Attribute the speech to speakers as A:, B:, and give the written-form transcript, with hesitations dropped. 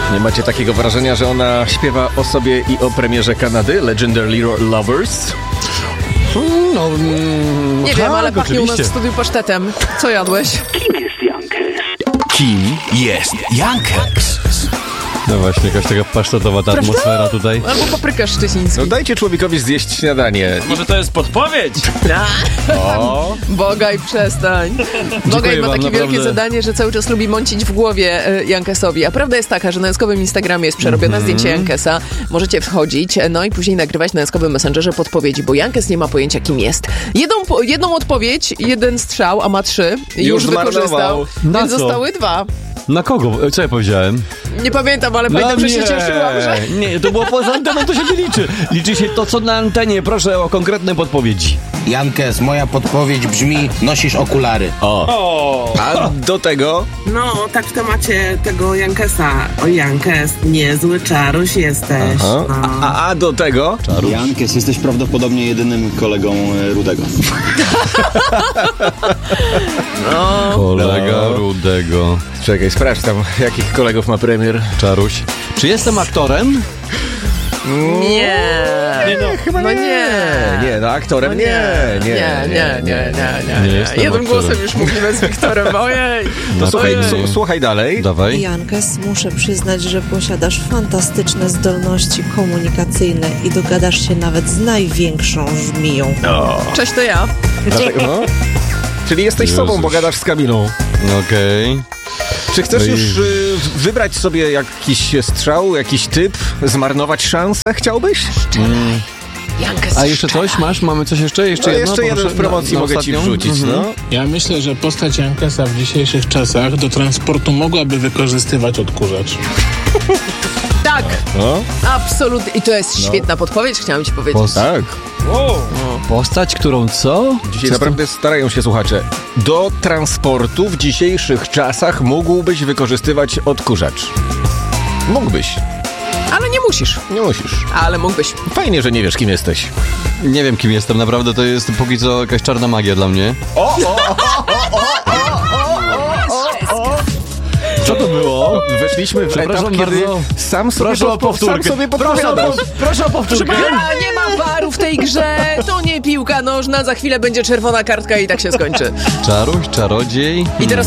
A: Nie macie takiego wrażenia, że ona śpiewa o sobie i o premierze Kanady, Legendary Lovers?
B: No,
C: nie wiem, ale pachnie u nas w studiu pasztetem. Co jadłeś?
D: Kim jest Jankes?
B: No właśnie, jakaś taka pasztetowa ta atmosfera tutaj.
C: Albo papryka szczeciński.
A: No dajcie człowiekowi zjeść śniadanie.
D: Może to jest podpowiedź?
A: O,
C: Bogaj, przestań. Bogaj ma takie
B: naprawdę
C: wielkie zadanie, że cały czas lubi mącić w głowie Jankesowi. A prawda jest taka, że na Janskowym Instagramie jest przerobione zdjęcie Jankesa. Możecie wchodzić, no i później nagrywać na Janskowym Messengerze podpowiedzi, bo Jankes nie ma pojęcia, kim jest. Jedną odpowiedź, jeden strzał, a ma 3. Już wykorzystał.
B: Na
C: Więc
B: co?
C: zostały 2.
B: Na kogo? Co ja powiedziałem?
C: Nie pamiętam, ale pamiętam, że się cieszyłam, że...
B: Nie, to było poza anteną, to się nie liczy. Liczy się to, co na antenie. Proszę o konkretne podpowiedzi.
E: Jankes, moja podpowiedź brzmi: nosisz okulary.
A: a do tego...
F: No, tak w temacie tego Jankesa. O, Jankes, niezły czaruś jesteś.
A: Aha.
F: No.
A: A do tego...
G: Jankes, jesteś prawdopodobnie jedynym kolegą Rudego.
B: Kolega Rudego.
A: Czekaj, sprawdź tam, jakich kolegów ma premier.
B: Czaruś. Czy jestem aktorem?
C: Nie.
A: Chyba
C: No nie.
A: Nie, no aktorem
C: No
A: nie.
B: Nie jestem
C: Jednym
B: aktorem.
C: głosem już mówimy z Wiktorem. Ojej.
A: To słuchaj,
C: Ojej.
A: słuchaj dalej.
B: Dawaj.
H: Jankes, muszę przyznać, że posiadasz fantastyczne zdolności komunikacyjne i dogadasz się nawet z największą żmiją.
C: Cześć, to ja.
A: Dlatego, no. Czyli jesteś sobą,
B: Jezus.
A: bo gadasz z Kamilą.
B: Okej.
A: Czy chcesz
B: No i-
A: już wybrać sobie jakiś strzał, jakiś typ, zmarnować szansę? Chciałbyś?
C: Jankes
B: A jeszcze coś masz? Mamy coś jeszcze? Jeszcze
A: No,
B: jedno?
A: jeszcze jeden
B: Poproszę
A: w promocji
B: na
A: mogę ci
B: ostatnią?
A: wrzucić, no.
I: Ja myślę, że postać Jankesa w dzisiejszych czasach do transportu mogłaby wykorzystywać odkurzacz.
C: Tak,
A: No,
C: absolutnie. I to jest świetna podpowiedź, chciałam ci powiedzieć.
A: tak.
B: Postać, którą co?
A: Dzisiaj naprawdę starają się słuchacze. Do transportu w dzisiejszych czasach mógłbyś wykorzystywać odkurzacz. Mógłbyś.
C: Ale nie musisz.
A: Nie musisz.
C: Ale mógłbyś.
A: Fajnie, że nie wiesz, kim jesteś.
B: Nie wiem, kim jestem. Naprawdę to jest póki co jakaś czarna magia dla mnie. Co to było?
A: Weszliśmy w etap,
B: Przepraszam
A: kiedy
B: bardzo.
A: sam sobie,
B: Proszę o powtórkę.
A: sam sobie podpowiadasz.
B: Proszę o powtórkę.
C: A nie ma waru w tej grze, to nie piłka nożna, za chwilę będzie czerwona kartka i tak się skończy.
B: Czaruś, czarodziej.
C: I teraz